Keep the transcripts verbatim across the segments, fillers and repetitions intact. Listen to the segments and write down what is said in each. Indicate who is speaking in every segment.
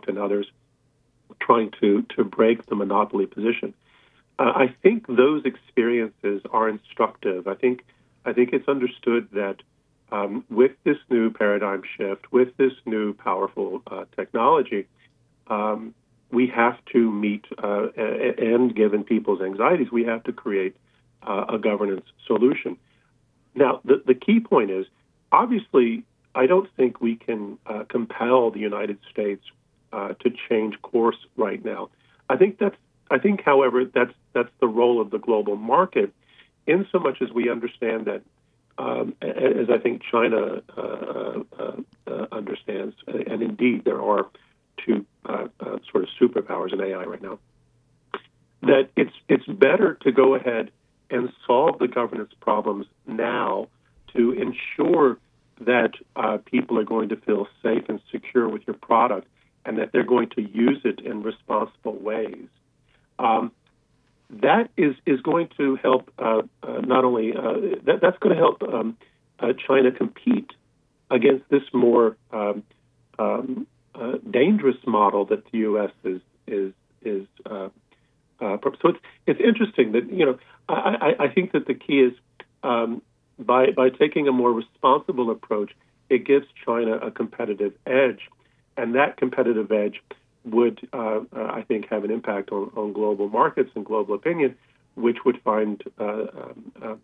Speaker 1: Microsoft and others trying to, to break the monopoly position. Uh, I think those experiences are instructive. I think I think it's understood that um, with this new paradigm shift, with this new powerful uh, technology, um, we have to meet uh, and given people's anxieties, we have to create uh, a governance solution. Now, the, the key point is, obviously, I don't think we can uh, compel the United States uh, to change course right now. I think that's I think, however, that's that's the role of the global market, in so much as we understand that, um, as I think China uh, uh, uh, understands, and indeed there are two uh, uh, sort of superpowers in A I right now, that it's it's better to go ahead and solve the governance problems now to ensure that uh, people are going to feel safe and secure with your product and that they're going to use it in responsible ways. Um, that is, is going to help uh, uh, not only, uh, that, that's going to help um, uh, China compete against this more um, um, uh, dangerous model that the U S is, is, is uh, uh, so it's, it's interesting that, you know, I, I, I think that the key is um, by, by taking a more responsible approach, it gives China a competitive edge. And that competitive edge would, uh, uh, I think, have an impact on, on global markets and global opinion, which would find uh, um, uh,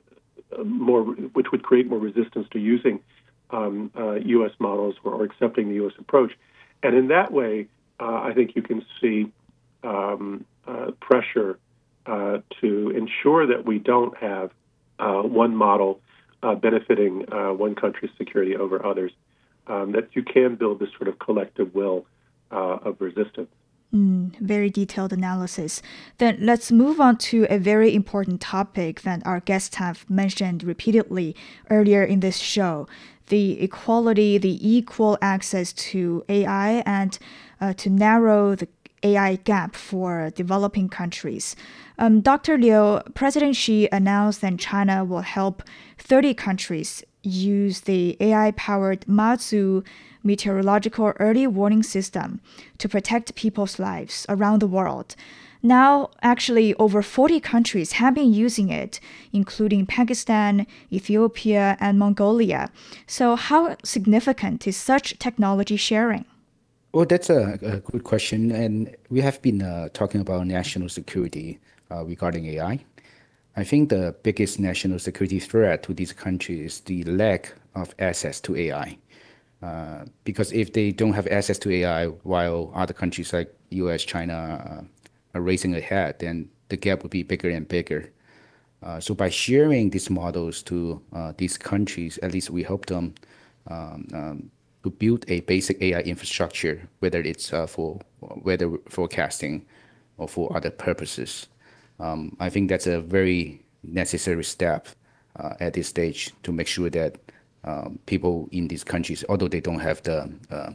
Speaker 1: uh, more, which would create more resistance to using um, uh, U S models or, or accepting the U S approach. And in that way, uh, I think you can see um, uh, pressure uh, to ensure that we don't have uh, one model uh, benefiting uh, one country's security over others. Um, that you can build this sort of collective will uh, of resistance.
Speaker 2: Mm, very detailed analysis. Then let's move on to a very important topic that our guests have mentioned repeatedly earlier in this show, the equality, the equal access to A I, and uh, to narrow the A I gap for developing countries. Um, Doctor Liu, President Xi announced that China will help thirty countries use the A I-powered Mazu meteorological early warning system to protect people's lives around the world. Now, actually, over forty countries have been using it, including Pakistan, Ethiopia, and Mongolia. So how significant is such technology sharing?
Speaker 3: Well, that's a, a good question. And we have been uh, talking about national security uh, regarding A I. I think the biggest national security threat to these countries is the lack of access to A I. Uh, because if they don't have access to A I while other countries like U S, China uh, are racing ahead, then the gap would be bigger and bigger. Uh, so by sharing these models to uh, these countries, at least we help them um, um, to build a basic A I infrastructure, whether it's uh, for weather forecasting or for other purposes. Um, I think that's a very necessary step uh, at this stage to make sure that um, people in these countries, although they don't have the uh, uh,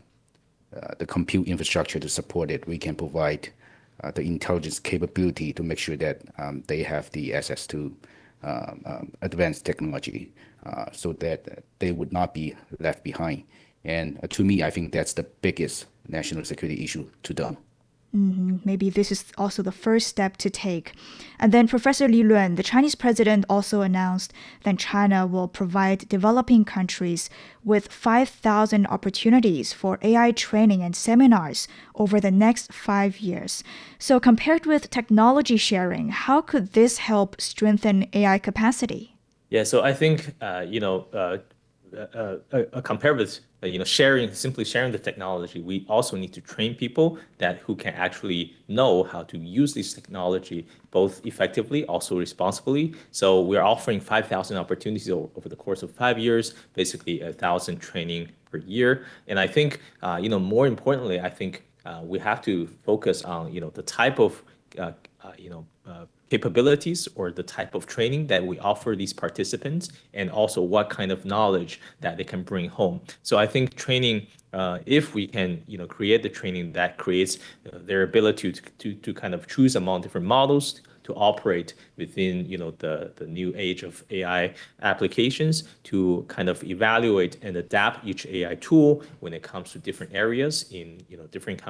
Speaker 3: the compute infrastructure to support it, we can provide uh, the intelligence capability to make sure that um, they have the access to uh, um, advanced technology, uh, so that they would not be left behind. And uh, to me, I think that's the biggest national security issue to them.
Speaker 2: Mm-hmm. Maybe this is also the first step to take. And then Professor Li Luan, the Chinese president, also announced that China will provide developing countries with five thousand opportunities for A I training and seminars over the next five years. So compared with technology sharing, how could this help strengthen A I capacity?
Speaker 4: Yeah, so I think, uh, you know, uh, uh, uh, uh, compared with uh, you know sharing simply sharing the technology, we also need to train people that who can actually know how to use this technology both effectively, also responsibly. So we're offering five thousand opportunities over, over the course of five years, basically a thousand training per year. And I think uh, you know more importantly, I think uh, we have to focus on you know the type of uh, uh, you know uh, capabilities or the type of training that we offer these participants, and also what kind of knowledge that they can bring home. So I think training, uh, if we can, you know, create the training that creates uh, their ability to, to, to kind of choose among different models to operate within, you know, the, the new age of A I applications, to kind of evaluate and adapt each A I tool when it comes to different areas in, you know, different